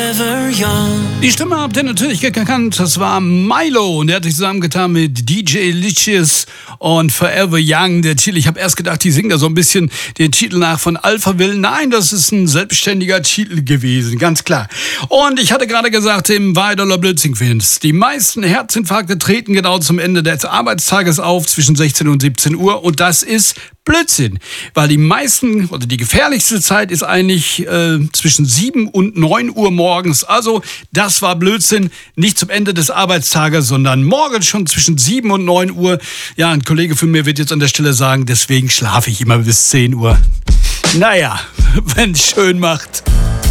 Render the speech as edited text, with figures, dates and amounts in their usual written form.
Die Stimme habt ihr natürlich gekannt, das war Milo und der hat sich zusammengetan mit DJ Licious und Forever Young. Der Titel, ich habe erst gedacht, die singen da so ein bisschen den Titel nach von Alphaville. Nein, das ist ein selbstständiger Titel gewesen, ganz klar. Und ich hatte gerade gesagt, im Weideler Blödsinn-Quiz, die meisten Herzinfarkte treten genau zum Ende des Arbeitstages auf, zwischen 16 und 17 Uhr und das ist Blödsinn, weil die meisten oder die gefährlichste Zeit ist eigentlich zwischen 7 und 9 Uhr morgens. Also das war Blödsinn, nicht zum Ende des Arbeitstages, sondern morgens schon zwischen 7 und 9 Uhr. Ja, ein Kollege von mir wird jetzt an der Stelle sagen, deswegen schlafe ich immer bis 10 Uhr. Naja, wenn es schön macht.